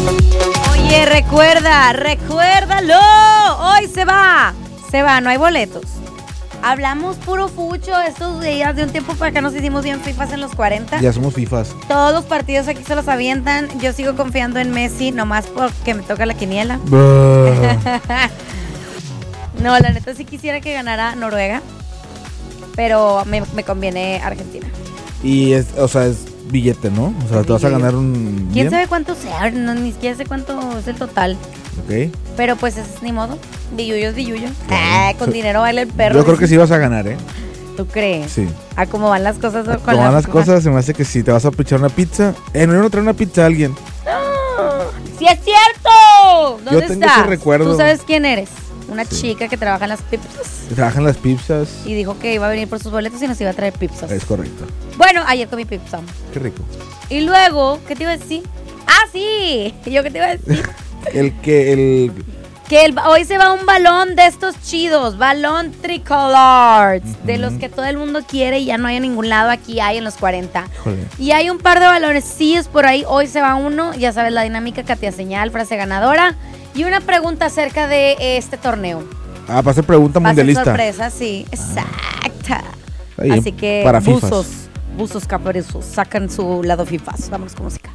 Oye, recuérdalo. Hoy se va, no hay boletos. Hablamos puro fucho estos días. De un tiempo para acá nos hicimos bien fifas en los 40. Ya somos fifas. Todos los partidos aquí se los avientan. Yo sigo confiando en Messi, nomás porque me toca la quiniela. No, la neta sí quisiera que ganara Noruega, pero me conviene Argentina. Y es billete, ¿no? O sea, te vas a ganar un... ¿Quién sabe cuánto sea? No, ni siquiera sé cuánto es el total. Ok. Pero pues es ni modo. Billullo es billullo. Con dinero baila el perro. Yo creo que sí vas a ganar, ¿eh? ¿Tú crees? Sí. ¿A cómo van las cosas? Como van las cosas, se me hace que si te vas a pichar una pizza... no trae una pizza a alguien. ¡Sí es cierto! ¿Dónde Yo tengo estás? ese recuerdo. ¿Tú sabes quién eres? Una chica que trabaja en las pizzas. Trabajan las pizzas. Y dijo que iba a venir por sus boletos y nos iba a traer pizzas. Es correcto. Bueno, ayer comí pizza. Qué rico. Y luego, ¿qué te iba a decir? ¡Ah, sí! ¿Yo qué te iba a decir? Hoy se va un balón de estos chidos, balón tricolor, de los que todo el mundo quiere y ya no hay en ningún lado, aquí hay en los 40. Híjole. Y hay un par de balonecillos por ahí, hoy se va uno, ya sabes la dinámica, Katia Señal, frase ganadora, y una pregunta acerca de este torneo. Va a ser pregunta Va a ser mundialista. sorpresa, sí, exacta. Ahí, Así que para fifas. buzos caperizos, sacan su lado fifas, vámonos con música.